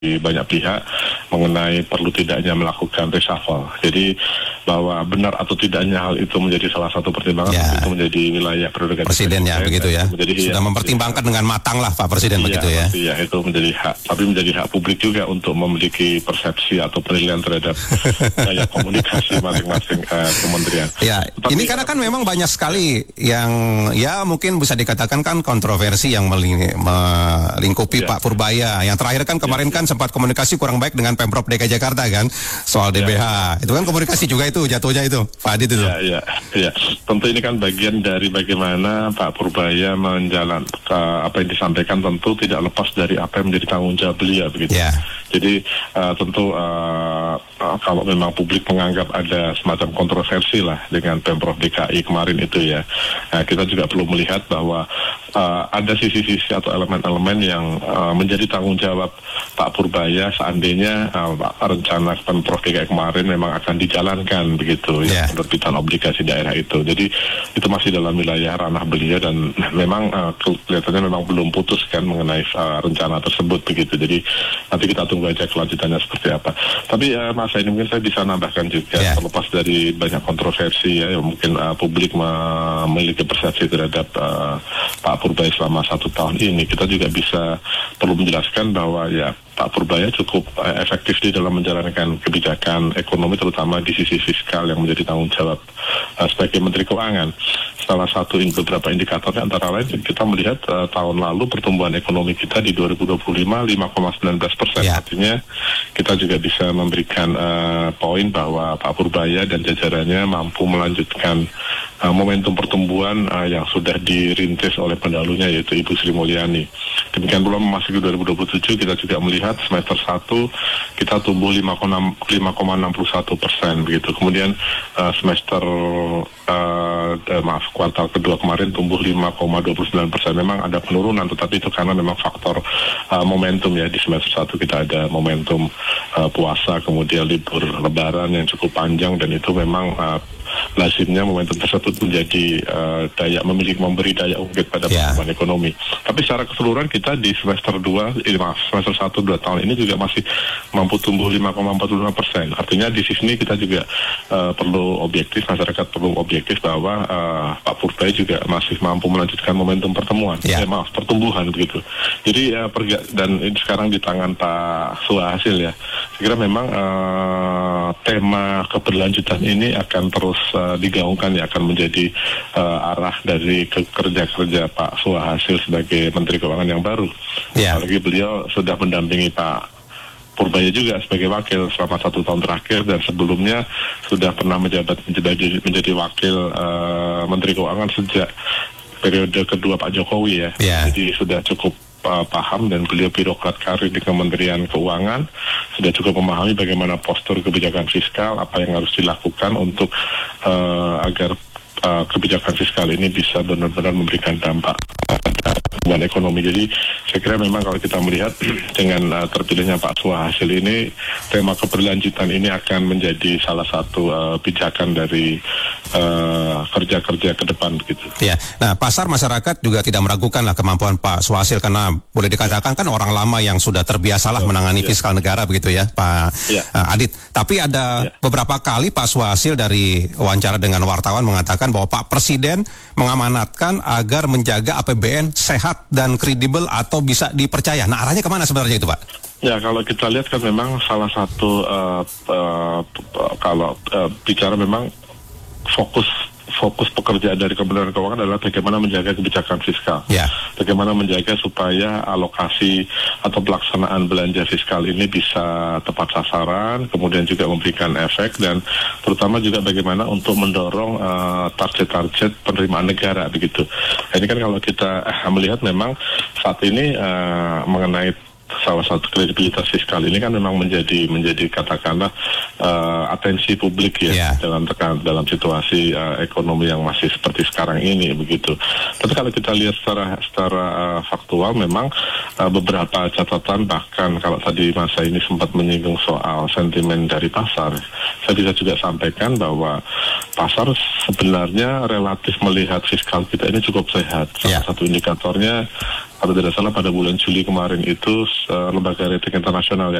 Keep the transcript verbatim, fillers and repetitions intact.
banyak pihak mengenai perlu tidaknya melakukan reshuffle. Jadi bahwa benar atau tidaknya hal itu menjadi salah satu pertimbangan, ya, itu menjadi wilayah prerogatif presiden, ya, begitu ya. Menjadi, Sudah ya, mempertimbangkan dengan matang lah Pak Presiden, iya, begitu ya. Iya, itu menjadi hak, tapi menjadi hak publik juga untuk memiliki persepsi atau penilaian terhadap gaya komunikasi masing-masing uh, kementerian. Ya, tapi, ini karena kan memang banyak sekali yang ya mungkin bisa dikatakan kan kontroversi yang meling melingkupi ya. Pak Purbaya. Yang terakhir kan kemarin ya, kan sempat komunikasi kurang baik dengan Pemprov D K Jakarta kan soal D B H. Ya. Itu kan komunikasi juga itu jatuhnya itu Pak Adit itu. Ya, ya, ya. Tentu ini kan bagian dari bagaimana Pak Purbaya menjalan uh, apa yang disampaikan, tentu tidak lepas dari apa yang menjadi tanggung jawab beliau begitu. Ya. Jadi uh, tentu uh, uh, kalau memang publik menganggap ada semacam kontroversi lah dengan Pemprov D K I kemarin itu ya, nah, kita juga perlu melihat bahwa uh, ada sisi-sisi atau elemen-elemen yang uh, menjadi tanggung jawab Pak Purbaya seandainya uh, rencana Pemprov D K I kemarin memang akan dijalankan begitu yeah. ya, penerbitan obligasi daerah itu. Jadi itu masih dalam wilayah ranah beliau dan memang uh, kelihatannya memang belum putus kan mengenai uh, rencana tersebut begitu. Jadi nanti kita tunggu aja kelanjutannya seperti apa. Tapi uh, masa ini mungkin saya bisa nambahkan juga yeah. terlepas dari banyak kontroversi ya, ya mungkin uh, publik memiliki persepsi terhadap uh, Pak Purbaya selama satu tahun ini, kita juga bisa perlu menjelaskan bahwa ya Pak Purbaya cukup uh, efektif di dalam menjalankan kebijakan ekonomi, terutama di sisi fiskal yang menjadi tanggung jawab uh, sebagai Menteri Keuangan. Salah satu in, beberapa indikatornya antara lain kita melihat uh, tahun lalu pertumbuhan ekonomi kita di dua ribu dua puluh lima lima koma sembilan belas persen. Yeah. Artinya kita juga bisa memberikan uh, poin bahwa Pak Purbaya dan jajarannya mampu melanjutkan uh, momentum pertumbuhan uh, yang sudah dirintis oleh pendahulunya yaitu Ibu Sri Mulyani. Demikian pula memasuki dua ribu dua puluh tujuh kita juga melihat semester satu kita tumbuh lima koma enam puluh satu persen begitu. Kemudian uh, semester uh, uh, maaf kuartal kedua kemarin tumbuh lima koma dua puluh sembilan persen. Memang ada penurunan, tetapi itu karena memang faktor uh, momentum ya. Di semester satu kita ada momentum uh, puasa, kemudian libur lebaran yang cukup panjang, dan itu memang uh, lazimnya momentum tersebut menjadi uh, daya memiliki memberi daya ungkit pada yeah. pertumbuhan ekonomi. Tapi secara keseluruhan kita di semester dua, eh, maaf, semester satu dua tahun ini juga masih mampu tumbuh lima koma empat puluh lima persen. Artinya di sini kita juga uh, perlu objektif, masyarakat perlu objektif bahwa uh, Pak Purbaya juga masih mampu melanjutkan momentum pertemuan, yeah. eh, maaf pertumbuhan begitu. Jadi uh, perga- dan ini sekarang di tangan Pak Suhasil ya. Saya kira memang uh, tema keberlanjutan ini akan terus Uh, digaungkan ya, akan menjadi uh, arah dari kerja-kerja Pak Suhasil sebagai Menteri Keuangan yang baru. Yeah. Apalagi beliau sudah mendampingi Pak Purbaya juga sebagai wakil selama satu tahun terakhir, dan sebelumnya sudah pernah menjabat menjadi, menjadi wakil uh, Menteri Keuangan sejak periode kedua Pak Jokowi ya. Yeah. Jadi sudah cukup Uh, paham, dan beliau birokrat karir di Kementerian Keuangan, sudah cukup memahami bagaimana postur kebijakan fiskal, apa yang harus dilakukan untuk uh, agar uh, kebijakan fiskal ini bisa benar-benar memberikan dampak pada pertumbuhan ekonomi. Jadi saya kira memang kalau kita melihat dengan uh, terpilihnya Pak Suhasil ini, tema keberlanjutan ini akan menjadi salah satu uh, pijakan dari uh, kerja-kerja ke depan begitu. Ya, nah pasar masyarakat juga tidak meragukan lah kemampuan Pak Suhasil, karena boleh dikatakan kan orang lama yang sudah terbiasalah oh, menangani ya. fiskal negara begitu ya Pak ya. uh, Adit. Tapi ada ya. beberapa kali Pak Suhasil dari wawancara dengan wartawan mengatakan bahwa Pak Presiden mengamanatkan agar menjaga A P B N sehat dan kredibel atau bisa dipercaya. Nah arahnya kemana sebenarnya itu Pak? Ya, kalau kita lihat kan memang salah satu uh, uh, kalau uh, bicara memang fokus fokus pekerjaan dari Kementerian Keuangan adalah bagaimana menjaga kebijakan fiskal, yeah. bagaimana menjaga supaya alokasi atau pelaksanaan belanja fiskal ini bisa tepat sasaran, kemudian juga memberikan efek, dan terutama juga bagaimana untuk mendorong uh, target-target penerimaan negara begitu. Ini kan kalau kita uh, melihat memang saat ini uh, mengenai salah satu kredibilitas fiskal ini kan memang menjadi menjadi katakanlah uh, atensi publik ya yeah. dalam tekan dalam situasi uh, ekonomi yang masih seperti sekarang ini begitu. Tapi kalau kita lihat secara secara uh, faktual memang uh, beberapa catatan, bahkan kalau tadi Mas ini sempat menyinggung soal sentimen dari pasar, saya bisa juga sampaikan bahwa pasar sebenarnya relatif melihat fiskal kita ini cukup sehat. Salah yeah. satu indikatornya kalau tidak salah pada bulan Juli kemarin itu uh, lembaga rating internasional ya